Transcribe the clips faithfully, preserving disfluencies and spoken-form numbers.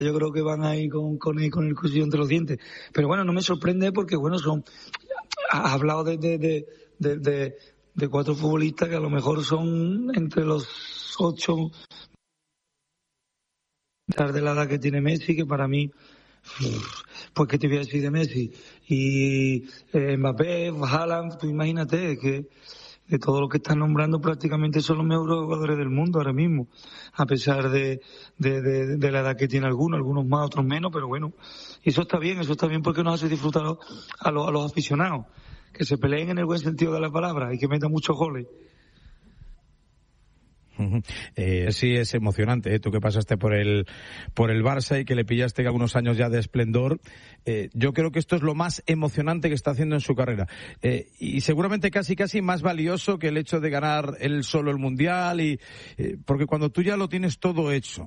Yo creo que van ahí con, con, el, con el cuchillo entre los dientes. Pero bueno, no me sorprende porque, bueno, son... Has hablado de, de, de, de, de, de cuatro futbolistas que a lo mejor son entre los ocho de la edad que tiene Messi, que para mí, pues que te voy a decir de Messi. Y eh, Mbappé, Haaland, tú imagínate que de todo lo que están nombrando prácticamente son los mejores jugadores del mundo ahora mismo, a pesar de, de, de, de la edad que tiene algunos, algunos más, otros menos, pero bueno, eso está bien, eso está bien porque nos hace disfrutar a los, a los aficionados, que se peleen en el buen sentido de la palabra y que metan muchos goles. Eh, sí, es emocionante, ¿eh? Tú que pasaste por el por el Barça y que le pillaste algunos años ya de esplendor, eh, yo creo que esto es lo más emocionante que está haciendo en su carrera, eh, y seguramente casi casi más valioso que el hecho de ganar él solo el Mundial, y eh, porque cuando tú ya lo tienes todo hecho,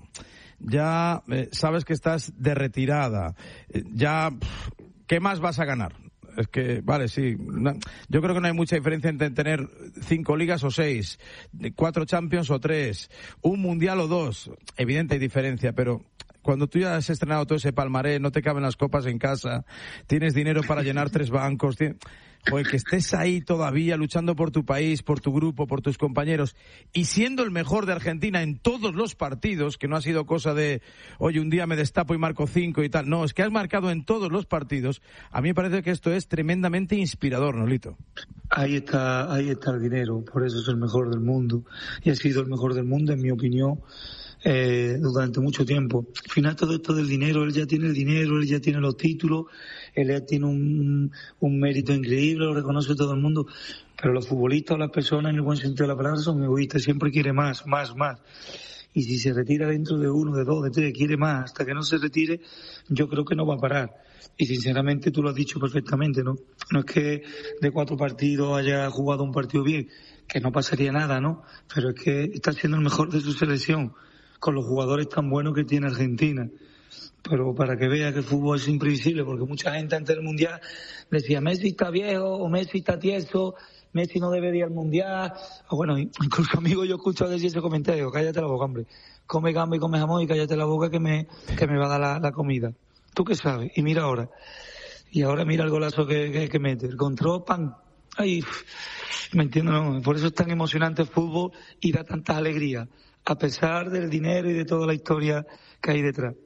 ya eh, sabes que estás de retirada, eh, ya pff, ¿qué más vas a ganar? Es que, vale, sí, no, yo creo que no hay mucha diferencia entre tener cinco ligas o seis, cuatro Champions o tres, un Mundial o dos. Evidente hay diferencia, pero cuando tú ya has estrenado todo ese palmarés, no te caben las copas en casa, tienes dinero para llenar tres bancos, tienes... Joder, que estés ahí todavía luchando por tu país, por tu grupo, por tus compañeros, y siendo el mejor de Argentina en todos los partidos, que no ha sido cosa de, oye, un día me destapo y marco cinco y tal. No, es que has marcado en todos los partidos. A mí me parece que esto es tremendamente inspirador, Nolito. Ahí está, ahí está el dinero, por eso es el mejor del mundo. Y ha sido el mejor del mundo, en mi opinión, eh, durante mucho tiempo. Al final todo esto del dinero, él ya tiene el dinero, él ya tiene los títulos, él ya tiene un, un mérito increíble, lo reconoce todo el mundo, pero los futbolistas o las personas en el buen sentido de la palabra son egoístas, siempre quiere más, más, más. Y si se retira dentro de uno, de dos, de tres, quiere más, hasta que no se retire, yo creo que no va a parar. Y sinceramente tú lo has dicho perfectamente, ¿no? No es que de cuatro partidos haya jugado un partido bien, que no pasaría nada, ¿no? Pero es que está siendo el mejor de su selección, con los jugadores tan buenos que tiene Argentina. Pero para que vea que el fútbol es imprevisible, porque mucha gente antes del Mundial decía Messi está viejo o Messi está tieso, Messi no debe ir al Mundial. O bueno, incluso amigos yo escucho decir ese comentario, digo, cállate la boca, hombre, come gamba y come jamón y cállate la boca que me, que me va a dar la, la comida. ¿Tú qué sabes? Y mira ahora. Y ahora mira el golazo que, que, que mete, el control, pan. Ay, me entiendo, no, por eso es tan emocionante el fútbol y da tantas alegrías, a pesar del dinero y de toda la historia que hay detrás.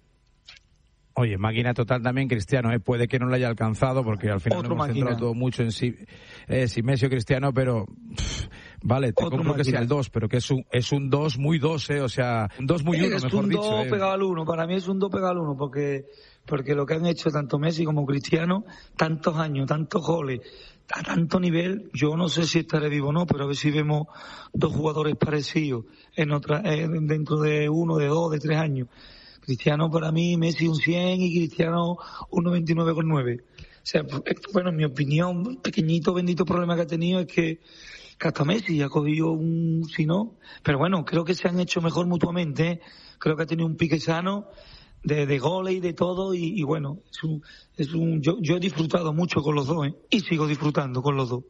Oye, máquina total también Cristiano, ¿eh? Puede que no lo haya alcanzado porque al final Otro no hemos máquina. centrado todo mucho en sí, eh, si Messi o Cristiano, pero pff, vale, te Otro compro que máquina. sea el dos, pero que es un es un dos muy dos, eh, o sea, un dos muy uno, es mejor un dicho. dos eh. pegado al uno, para mí es un dos pegado al uno, porque porque lo que han hecho tanto Messi como Cristiano, tantos años, tantos goles, a tanto nivel, yo no sé si estaré vivo o no, pero a ver si vemos dos jugadores parecidos en otra, eh, dentro de uno, de dos, de tres años. Cristiano para mí, Messi un cien y Cristiano un noventa y nueve coma nueve. O sea, bueno, en mi opinión, pequeñito bendito problema que ha tenido es que, que hasta Messi ha cogido un, si no, pero bueno, creo que se han hecho mejor mutuamente, ¿eh? Creo que ha tenido un pique sano de, de goles y de todo y, y bueno, es un, es un, yo, yo he disfrutado mucho con los dos, ¿eh? Y sigo disfrutando con los dos.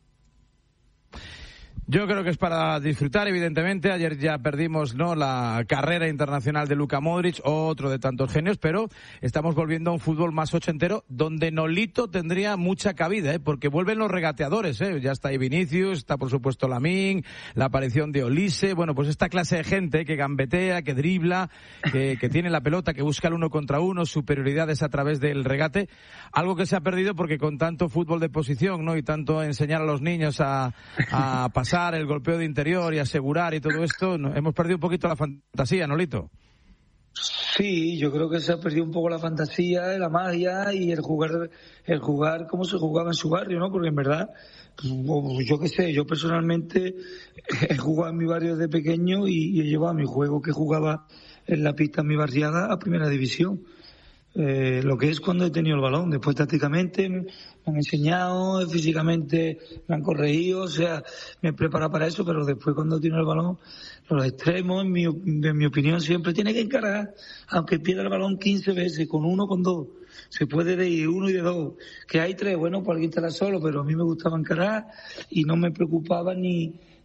Yo creo que es para disfrutar, evidentemente. Ayer ya perdimos, ¿no?, la carrera internacional de Luka Modric, otro de tantos genios, pero estamos volviendo a un fútbol más ochentero, donde Nolito tendría mucha cabida, ¿eh?, porque vuelven los regateadores, ¿eh? Ya está ahí Vinicius, está por supuesto Lamine, la aparición de Olise, bueno, pues esta clase de gente que gambetea, que dribla, que, que tiene la pelota, que busca el uno contra uno, superioridades a través del regate, algo que se ha perdido porque con tanto fútbol de posición, ¿no?, y tanto enseñar a los niños a, a pasar el golpeo de interior y asegurar y todo esto, no, hemos perdido un poquito la fantasía, ¿Nolito? Sí, yo creo que se ha perdido un poco la fantasía, la magia y el jugar, el jugar como se jugaba en su barrio, ¿no? Porque en verdad, pues, yo qué sé, yo personalmente he jugado en mi barrio desde pequeño y, y he llevado mi juego que jugaba en la pista en mi barriada a primera división. Eh, lo que es cuando he tenido el balón. Después tácticamente me han enseñado, físicamente me han corregido, o sea, me he preparado para eso, pero después cuando tiene el balón, los extremos, en mi, en mi opinión, siempre tiene que encarar, aunque pierda el balón quince veces, con uno, con dos. Se puede de ir uno y de dos. Que hay tres, bueno, pues alguien estará solo, pero a mí me gustaba encarar y no me preocupaba ni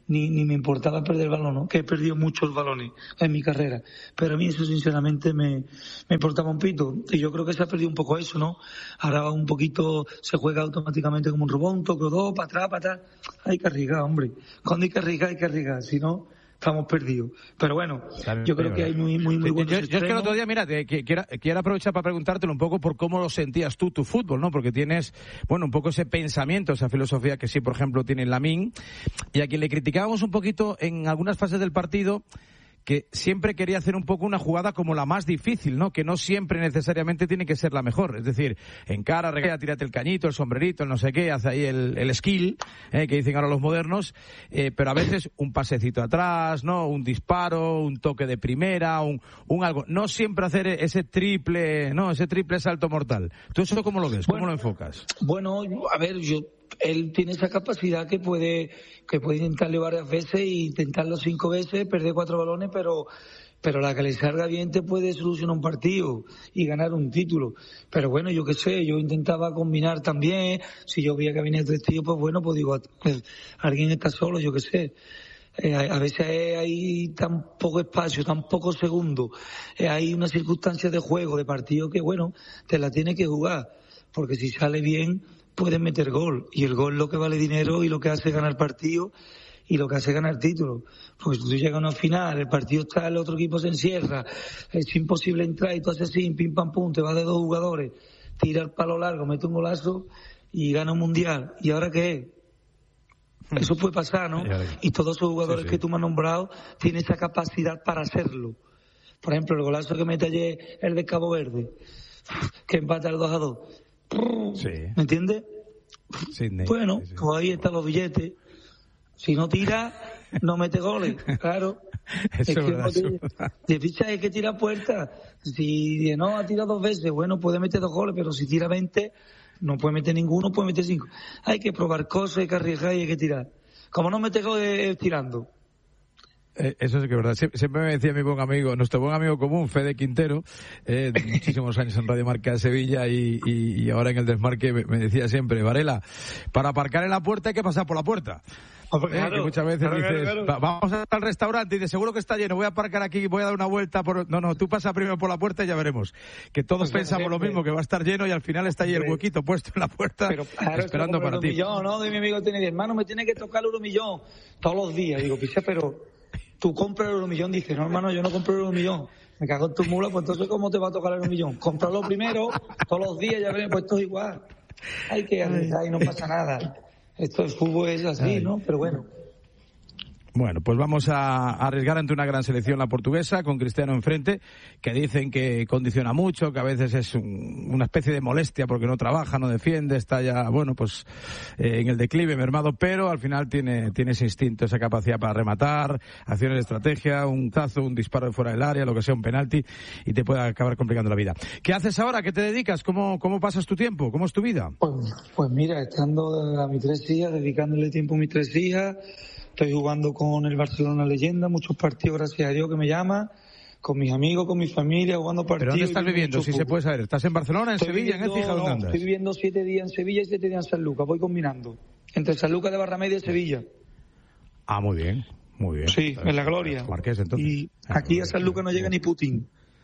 ni, ni me importaba perder el balón, ¿no? Que he perdido muchos balones en mi carrera. Pero a mí eso sinceramente me, me importaba un pito. Y yo creo que se ha perdido un poco eso, ¿no? Ahora un poquito se juega automáticamente como un robot, un toque o dos, para atrás, para atrás. Hay que arriesgar, hombre. Cuando hay que arriesgar, hay que arriesgar. Si no, estamos perdidos. Pero bueno, claro, yo creo que hay muy, muy, muy buenos yo, yo es que el otro día, mira, te, que, quiero, quiero aprovechar para preguntártelo un poco por cómo lo sentías tú, tu fútbol, ¿no? Porque tienes, bueno, un poco ese pensamiento, esa filosofía que sí, por ejemplo, tiene Lamine, y a quien le criticábamos un poquito en algunas fases del partido, que siempre quería hacer un poco una jugada como la más difícil, ¿no? Que no siempre necesariamente tiene que ser la mejor. Es decir, encara, reguea, tírate el cañito, el sombrerito, el no sé qué, hace ahí el, el skill, eh, que dicen ahora los modernos, eh, pero a veces un pasecito atrás, ¿no? Un disparo, un toque de primera, un, un algo. No siempre hacer ese triple, ¿no? Ese triple salto mortal. ¿Tú eso cómo lo ves? ¿Cómo bueno, lo enfocas? Bueno, a ver, yo... Él tiene esa capacidad que puede que puede intentarle varias veces e intentarlo cinco veces, perder cuatro balones, pero pero la que le salga bien te puede solucionar un partido y ganar un título. Pero bueno, yo qué sé, yo intentaba combinar también. Si yo veía que venía tres tíos, pues bueno, pues digo, pues, alguien está solo, yo qué sé. Eh, a veces hay tan poco espacio, tan pocos segundos. Eh, hay una circunstancia de juego, de partido que, bueno, te la tienes que jugar. Porque si sale bien, puedes meter gol, y el gol es lo que vale dinero y lo que hace ganar partido y lo que hace ganar título. Porque si tú llegas a una final, el partido está, el otro equipo se encierra, es imposible entrar y tú haces así, pim pam pum, te vas de dos jugadores, tira el palo largo, mete un golazo y gana un mundial. ¿Y ahora qué es? Eso puede pasar, ¿no? Y todos esos jugadores sí, sí. que tú me has nombrado tienen esa capacidad para hacerlo. Por ejemplo, el golazo que mete ayer el de Cabo Verde, que empata el dos a dos. Sí. ¿Me entiendes? Sydney, bueno, sí, sí. Pues ahí están los billetes. Si no tira, no mete goles, claro. Eso es que verdad, no de ficha hay que tirar puertas. Si no ha tirado dos veces, bueno, puede meter dos goles, pero si tira veinte, no puede meter ninguno, puede meter cinco. Hay que probar cosas, hay que arriesgar y hay que tirar. Como no mete goles, tirando. Eh, eso es que es verdad. Sie- siempre me decía mi buen amigo, nuestro buen amigo común, Fede Quintero, eh, de muchísimos años en Radio Marca de Sevilla y, y, y ahora en el Desmarque, me, me decía siempre, Varela, para aparcar en la puerta hay que pasar por la puerta. Oh, claro, eh, que muchas veces claro, dices, claro, claro. vamos al restaurante y de seguro que está lleno, voy a aparcar aquí, voy a dar una vuelta por... No, no, tú pasa primero por la puerta y ya veremos. Que todos pues pensamos siempre lo mismo, que va a estar lleno y al final está ahí el huequito puesto en la puerta, pero, claro, esperando para ti. Millón, ¿no? De mi amigo tiene, hermano, me tiene que tocar el euromillón todos los días. Digo, picha, pero tú compras el euromillón. Dice, no, hermano, yo no compro el euromillón. Me cago en tu mula, pues entonces, ¿cómo te va a tocar el euromillón? Cómpralo primero, todos los días, ya veremos, pues esto es igual. Hay que arriesgar y no pasa nada. Esto del fútbol es así, Ay. ¿no? Pero bueno. Bueno, pues vamos a arriesgar ante una gran selección, la portuguesa, con Cristiano enfrente, que dicen que condiciona mucho, que a veces es un, una especie de molestia porque no trabaja, no defiende, está ya, bueno, pues eh, en el declive, mermado, pero al final tiene, tiene ese instinto, esa capacidad para rematar, acciones de estrategia, un tazo, un disparo de fuera del área, lo que sea, un penalti, y te puede acabar complicando la vida. ¿Qué haces ahora? ¿Qué te dedicas? ¿Cómo, cómo pasas tu tiempo? ¿Cómo es tu vida? Pues, pues mira, estando a mis tres hijas, dedicándole tiempo a mis tres hijas. Estoy jugando con el Barcelona Leyenda, muchos partidos, gracias a Dios, que me llama, con mis amigos, con mi familia, jugando partidos. ¿Pero dónde estás viviendo, si se puede saber? ¿Estás en Barcelona, en estoy Sevilla, viviendo, en Écija? ¿Dónde andas? Estoy viviendo siete días en Sevilla y siete días en San Lucas, voy combinando. Entre San Lucas de Barramedia y Sevilla. Ah, muy bien, muy bien. Sí, en la gloria. Marqués, entonces. Y aquí a San Lucas no llega ni Putin.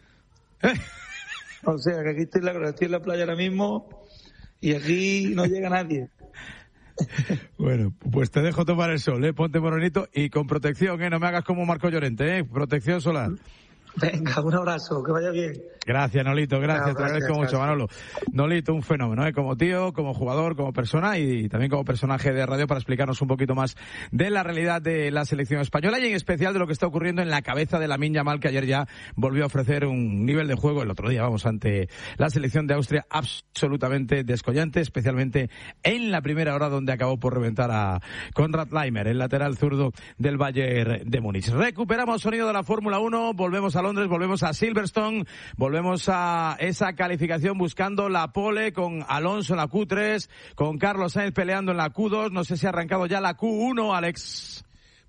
O sea, que aquí estoy en la gloria, estoy en la playa ahora mismo y aquí no llega nadie. Bueno, pues te dejo tomar el sol, ¿eh? Ponte morenito y con protección, ¿eh? No me hagas como Marco Llorente, ¿eh? Protección solar. Venga, un abrazo, que vaya bien. Gracias, Nolito, gracias, no, te agradezco gracias, mucho, Manolo. Nolito, un fenómeno, ¿eh? Como tío, como jugador, como persona y también como personaje de radio para explicarnos un poquito más de la realidad de la selección española y en especial de lo que está ocurriendo en la cabeza de Lamine Yamal, que ayer ya volvió a ofrecer un nivel de juego, el otro día, vamos, ante la selección de Austria absolutamente descollante, especialmente en la primera hora donde acabó por reventar a Konrad Laimer, el lateral zurdo del Bayern de Múnich. Recuperamos sonido de la Fórmula uno, volvemos a Londres, volvemos a Silverstone, volvemos a esa calificación buscando la pole con Alonso en la Q tres, con Carlos Sainz peleando en la Q dos, no sé si ha arrancado ya la Q uno, Alex.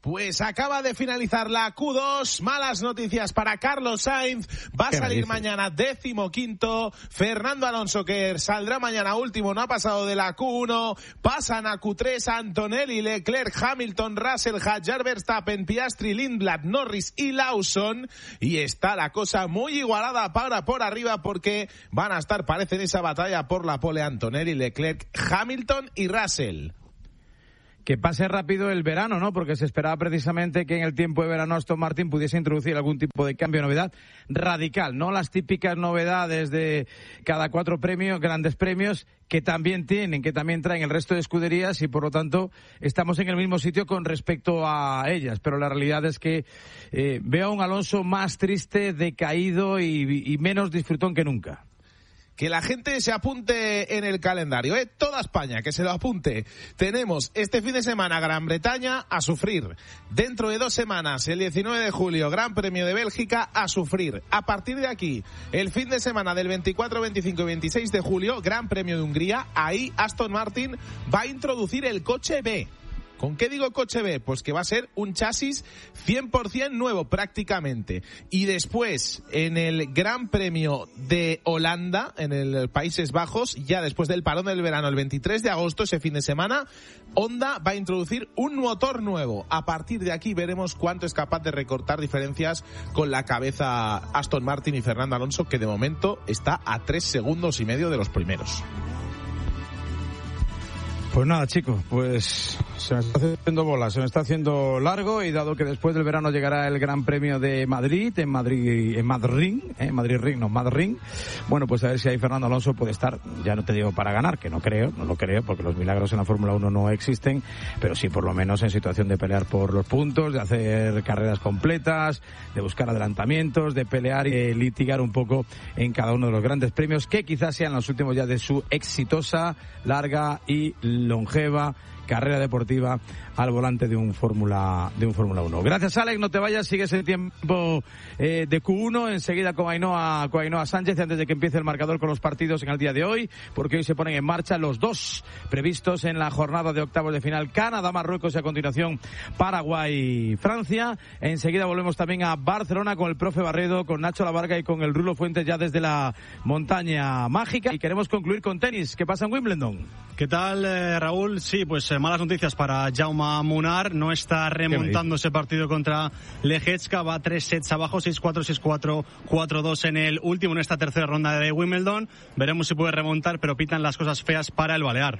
Pues acaba de finalizar la Q dos, malas noticias para Carlos Sainz, va a salir mañana décimo quinto, Fernando Alonso, que saldrá mañana último, no ha pasado de la Q uno, pasan a Q tres Antonelli, Leclerc, Hamilton, Russell, Hadjar, Verstappen, Piastri, Lindblad, Norris y Lawson, y está la cosa muy igualada para por arriba porque van a estar, parece, en esa batalla por la pole Antonelli, Leclerc, Hamilton y Russell. Que pase rápido el verano, ¿no? Porque se esperaba precisamente que en el tiempo de verano Aston Martin pudiese introducir algún tipo de cambio, novedad radical, no las típicas novedades de cada cuatro premios, grandes premios, que también tienen, que también traen el resto de escuderías y por lo tanto estamos en el mismo sitio con respecto a ellas. Pero la realidad es que eh, veo a un Alonso más triste, decaído y, y menos disfrutón que nunca. Que la gente se apunte en el calendario, ¿eh? Toda España, que se lo apunte. Tenemos este fin de semana Gran Bretaña a sufrir. Dentro de dos semanas, el diecinueve de julio, Gran Premio de Bélgica a sufrir. A partir de aquí, el fin de semana del veinticuatro, veinticinco y veintiséis de julio, Gran Premio de Hungría. Ahí Aston Martin va a introducir el coche B. ¿Con qué digo coche B? Pues que va a ser un chasis cien por ciento nuevo prácticamente. Y después, en el Gran Premio de Holanda, en el Países Bajos, ya después del parón del verano, el veintitrés de agosto, ese fin de semana, Honda va a introducir un motor nuevo. A partir de aquí veremos cuánto es capaz de recortar diferencias con la cabeza Aston Martin y Fernando Alonso, que de momento está a tres segundos y medio de los primeros. Pues nada, chicos, pues se me está haciendo bola, se me está haciendo largo y dado que después del verano llegará el Gran Premio de Madrid, en Madrid, en Madrid, eh, Madrid Ring, no, Madrid, bueno, pues a ver si ahí Fernando Alonso puede estar, ya no te digo para ganar, que no creo, no lo creo, porque los milagros en la Fórmula uno no existen, pero sí por lo menos en situación de pelear por los puntos, de hacer carreras completas, de buscar adelantamientos, de pelear y de litigar un poco en cada uno de los grandes premios, que quizás sean los últimos ya de su exitosa, larga y longeva carrera deportiva al volante de un Fórmula de un Fórmula uno. Gracias, Alex, no te vayas, sigues el tiempo eh, de Q uno, enseguida con Ainhoa, con Ainhoa Sánchez, antes de que empiece el marcador con los partidos en el día de hoy, porque hoy se ponen en marcha los dos previstos en la jornada de octavos de final, Canadá, Marruecos y a continuación Paraguay, Francia. Enseguida volvemos también a Barcelona con el profe Barredo, con Nacho Lavarga y con el Rulo Fuentes ya desde la montaña mágica, y queremos concluir con tenis. ¿Qué pasa en Wimbledon? ¿Qué tal, eh, Raúl? Sí, pues eh, malas noticias para Jaume Munar, no está remontando ese partido contra Lejecka, va tres sets abajo, seis cuatro, seis cuatro, cuatro dos en el último, en esta tercera ronda de Wimbledon. Veremos si puede remontar, pero pitan las cosas feas para el balear.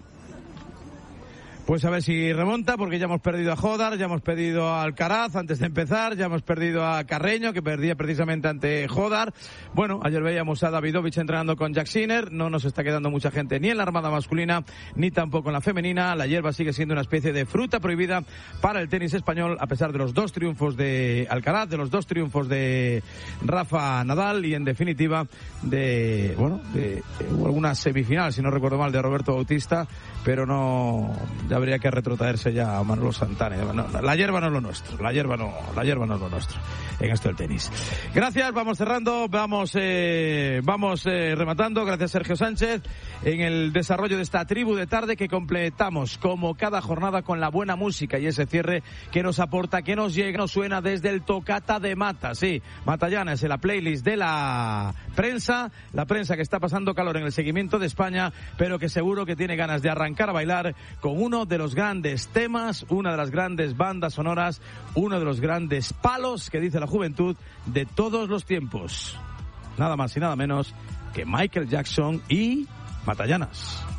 Pues a ver si remonta, porque ya hemos perdido a Jodar, ya hemos perdido a Alcaraz antes de empezar, ya hemos perdido a Carreño, que perdía precisamente ante Jodar. Bueno, ayer veíamos a Davidovich entrenando con Jack Sinner, no nos está quedando mucha gente ni en la armada masculina, ni tampoco en la femenina. La hierba sigue siendo una especie de fruta prohibida para el tenis español, a pesar de los dos triunfos de Alcaraz, de los dos triunfos de Rafa Nadal, y en definitiva de, bueno, de, de alguna semifinal, si no recuerdo mal, de Roberto Bautista, pero no, ya habría que retrotraerse ya a Manolo Santana. No, no, la hierba no es lo nuestro, la hierba no, la hierba no es lo nuestro en esto del tenis. Gracias, vamos cerrando, vamos eh, vamos eh, rematando. Gracias, Sergio Sánchez, en el desarrollo de esta tribu de tarde que completamos como cada jornada con la buena música y ese cierre que nos aporta, que nos llega, nos suena desde el Tocata de Mata. Sí, Matallana es en la playlist de la prensa, la prensa que está pasando calor en el seguimiento de España, pero que seguro que tiene ganas de arrancar a bailar con uno de los grandes temas, una de las grandes bandas sonoras, uno de los grandes palos que dice la juventud de todos los tiempos. Nada más y nada menos que Michael Jackson y Matallanas.